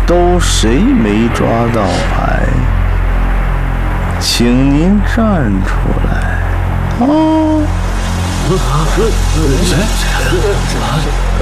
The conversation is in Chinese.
都谁没抓到牌？请您站出来。哦。